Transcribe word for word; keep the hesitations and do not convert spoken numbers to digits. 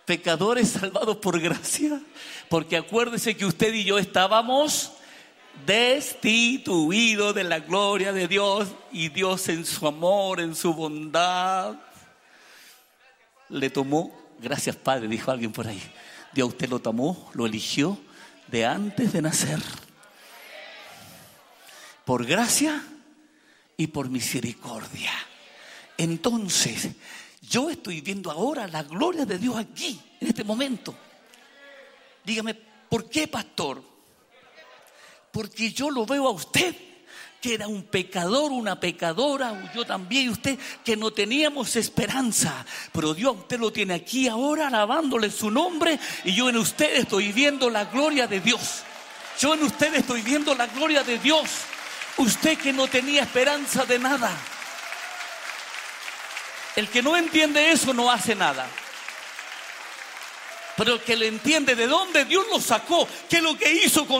pecadores salvados por gracia, porque acuérdese que usted y yo estábamos destituidos de la gloria de Dios, y Dios en su amor, en su bondad, le tomó. Gracias, Padre, dijo alguien por ahí. Dios, usted lo tomó, lo eligió de antes de nacer, por gracia y por misericordia. Entonces, yo estoy viendo ahora la gloria de Dios aquí, en este momento. Dígame, ¿por qué, pastor? Porque yo lo veo a usted, que era un pecador, una pecadora, yo también, y usted, que no teníamos esperanza. Pero Dios a usted lo tiene aquí ahora, alabándole su nombre, y yo en usted estoy viendo la gloria de Dios. Yo en usted estoy viendo la gloria de Dios. Usted que no tenía esperanza de nada. El que no entiende eso no hace nada. Pero el que le entiende de dónde Dios lo sacó, qué es lo que hizo con